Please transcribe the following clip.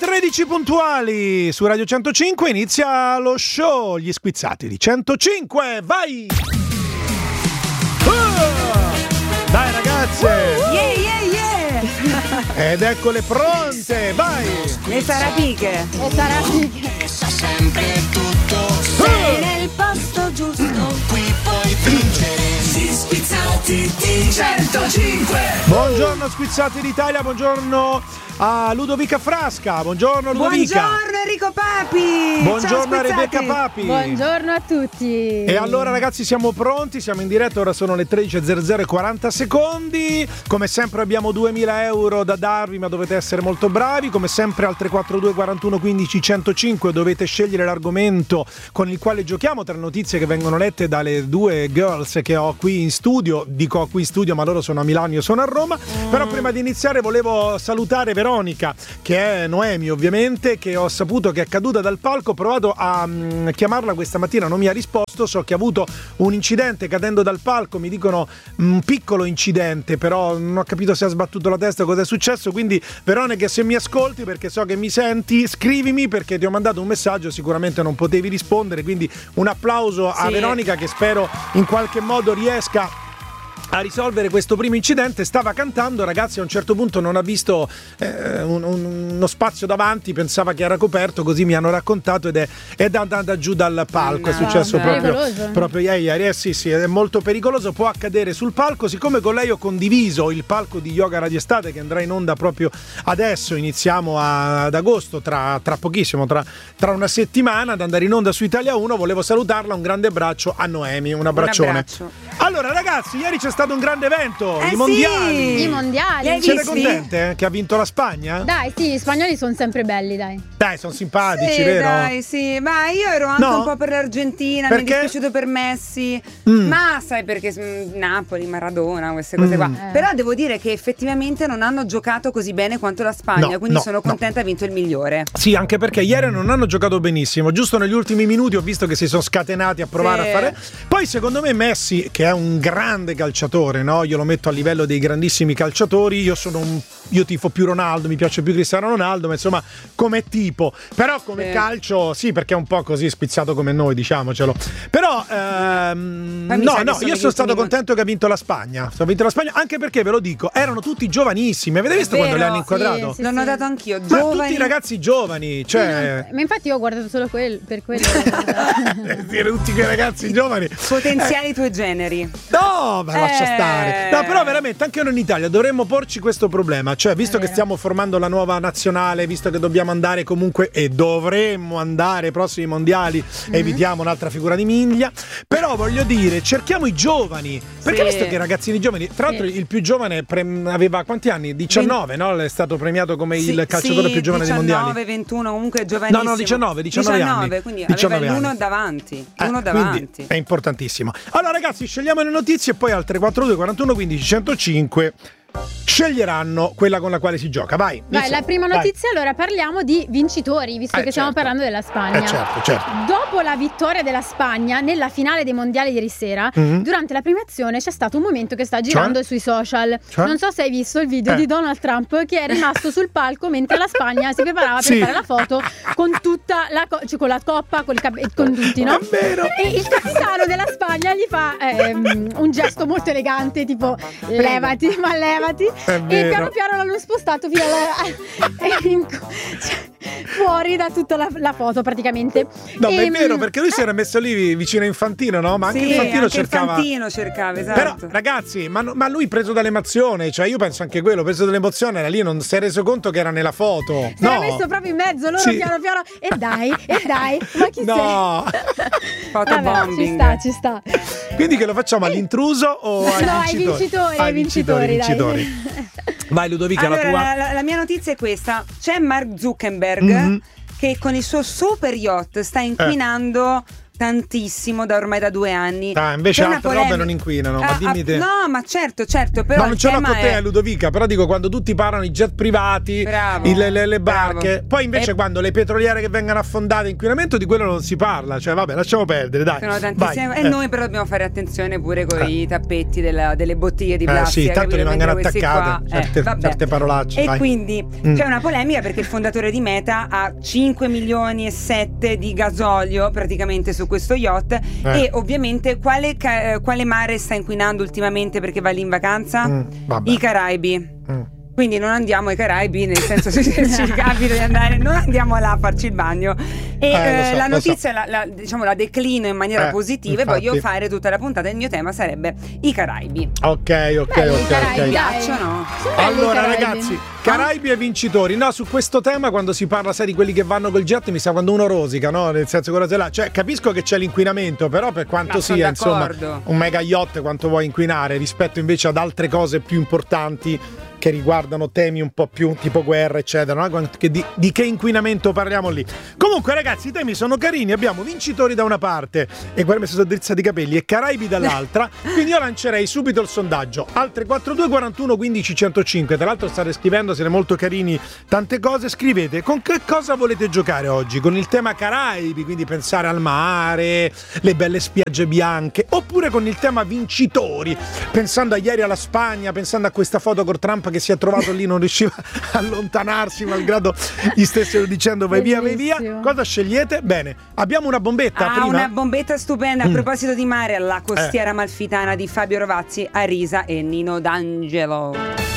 13 puntuali su Radio 105 inizia lo show Gli Squizzati di 105, vai! Dai ragazze! Ed eccole pronte, vai! Le Sarapiche! Sa sempre tutto. Sei nel posto giusto. Qui puoi vincere. Gli Squizzati di 105. Buongiorno Squizzati d'Italia, buongiorno a Ludovica Frasca, buongiorno Ludovica. Buongiorno Enrico Papi. Buongiorno a Ciao, Rebecca Papi. Buongiorno a tutti. E allora ragazzi siamo pronti, siamo in diretta, ora sono le 13.00 e 40 secondi. Come sempre abbiamo 2.000 euro da darvi, ma dovete essere molto bravi. Come sempre al 342 41 15 105 dovete scegliere l'argomento con il quale giochiamo tra notizie che vengono lette dalle due girls che ho qui in studio. Dico qui in studio, ma loro sono a Milano, io sono a Roma. Però prima di iniziare volevo salutare Veronica, che è Noemi ovviamente, che ho saputo che è caduta dal palco. Ho provato a chiamarla questa mattina, non mi ha risposto. So che ha avuto un incidente cadendo dal palco, mi dicono un piccolo incidente, però non ho capito se ha sbattuto la testa o cosa è successo. Quindi Veronica, se mi ascolti, perché so che mi senti, scrivimi, perché ti ho mandato un messaggio, sicuramente non potevi rispondere, quindi un applauso a Veronica, che spero in qualche modo riesca a risolvere questo primo incidente. Stava cantando, ragazzi, a un certo punto non ha visto uno spazio davanti, pensava che era coperto, così mi hanno raccontato, ed è andata giù dal palco. È successo proprio ieri. Sì, è molto pericoloso, può accadere sul palco. Siccome con lei ho condiviso il palco di Yoga Radio Estate, che andrà in onda proprio adesso, iniziamo ad agosto, tra pochissimo, tra una settimana, ad andare in onda su Italia 1, volevo salutarla. Un grande abbraccio a Noemi, un abbraccione. Allora ragazzi, ieri c'è stato un grande evento, i mondiali. Sì. I mondiali. Siete contente che ha vinto la Spagna? Dai, sì, gli spagnoli sono sempre belli, dai. Dai, sono simpatici, sì, vero? Dai, sì, ma io ero anche un po' per l'Argentina, mi è dispiaciuto per Messi, ma sai perché Napoli, Maradona, queste cose qua. Però devo dire che effettivamente non hanno giocato così bene quanto la Spagna, quindi sono contenta, ha vinto il migliore. Sì, anche perché ieri non hanno giocato benissimo, giusto negli ultimi minuti ho visto che si sono scatenati a provare a fare. Poi secondo me Messi, che è un grande calciatore, no? Io lo metto a livello dei grandissimi calciatori. Io tifo più Ronaldo, mi piace più Cristiano Ronaldo, ma insomma come tipo, però come calcio sì, perché è un po' così spizzato come noi, diciamocelo. Però io sono stato contento che ha vinto la Spagna. Anche perché, ve lo dico, erano tutti giovanissimi. Avete visto quando li hanno inquadrato? L'ho notato anch'io, giovani. Ma tutti ragazzi giovani, cioè ma infatti io ho guardato solo per quello. Tutti quei ragazzi giovani, potenziali tuoi generi. No, ma lascia stare. No, però veramente anche noi in Italia dovremmo porci questo problema. Cioè, visto che stiamo formando la nuova nazionale, visto che dobbiamo andare comunque e dovremmo andare ai prossimi mondiali, evitiamo un'altra figura di miglia. Però voglio dire, cerchiamo i giovani. Perché visto che i ragazzini giovani, tra l'altro il più giovane aveva quanti anni? 19, no? È stato premiato come il calciatore più giovane dei mondiali. 19, 21, comunque giovanissimo. No, 19 anni. Quindi 19 aveva l'uno anni. davanti. Quindi è importantissimo. Allora ragazzi, scegliamo le notizie e poi al 342 41 15 105 sceglieranno quella con la quale si gioca. Vai, la prima notizia. Allora parliamo di vincitori, visto che stiamo parlando della Spagna. Certo. Dopo la vittoria della Spagna nella finale dei mondiali ieri sera, durante la premiazione c'è stato un momento che sta girando sui social. Non so se hai visto il video di Donald Trump che è rimasto sul palco mentre la Spagna si preparava per fare la foto con tutta con la coppa, con tutti, no? È vero. E il capitano della Spagna gli fa un gesto molto elegante, tipo levati. E piano piano l'hanno spostato fino fuori da tutta la foto praticamente. No, ma è vero, perché lui si era messo lì vicino a Infantino, no? Ma anche Infantino cercava. Esatto. Però ragazzi, ma lui preso dall'emozione, cioè io penso anche quello, preso dall'emozione, era lì, non si è reso conto che era nella foto. Si era messo proprio in mezzo, loro piano piano e dai, ma chi sei? Fotobombing. Ci sta. Quindi che lo facciamo all'intruso o ai vincitori? Vai Ludovica, allora, la tua. La mia notizia è questa: c'è Mark Zuckerberg che con il suo super yacht sta inquinando tantissimo ormai da 2 anni. Invece altre robe non inquinano, ma dimmi te. No, ma certo, però non ce l'ho con te, Ludovica, però dico, quando tutti parlano i jet privati, le barche, poi invece quando le petroliere che vengono affondate, inquinamento, di quello non si parla, cioè vabbè, lasciamo perdere, dai. Sono tantissime, e noi però dobbiamo fare attenzione pure con i tappeti delle bottiglie di plastica. Sì, tanto rimangono attaccate certe parolacce. E quindi c'è una polemica perché il fondatore di Meta ha 5 milioni e 7 di gasolio praticamente su questo yacht e ovviamente quale mare sta inquinando ultimamente perché va lì in vacanza? I Caraibi. Quindi non andiamo ai Caraibi, nel senso se ci capita di andare, non andiamo là a farci il bagno. E la notizia la declino in maniera positiva, infatti. E voglio fare tutta la puntata. Il mio tema sarebbe i Caraibi. Ok. Mi piacciono. Allora ragazzi, Caraibi e vincitori. No, su questo tema quando si parla di quelli che vanno col jet mi sa quando uno rosica, no? Nel senso quello là. Cioè capisco che c'è l'inquinamento, però per quanto sia insomma un mega yacht quanto vuoi inquinare rispetto invece ad altre cose più importanti che riguardano temi un po' più tipo guerra eccetera, no? Di che inquinamento parliamo lì. Comunque ragazzi, i temi sono carini, abbiamo vincitori da una parte e guarda mi sono drizzati i capelli e Caraibi dall'altra, quindi io lancerei subito il sondaggio al 342 41 15 105. Tra l'altro state scrivendo, siete molto carini, tante cose, scrivete con che cosa volete giocare oggi, con il tema Caraibi, quindi pensare al mare, le belle spiagge bianche, oppure con il tema vincitori, pensando a ieri alla Spagna, pensando a questa foto con Trump che si è trovato lì, non riusciva a allontanarsi malgrado gli stessero dicendo vai via. Cosa scegliete? Bene, abbiamo una bombetta prima. Una bombetta stupenda a proposito di mare, La costiera amalfitana di Fabio Rovazzi, Arisa e Nino D'Angelo.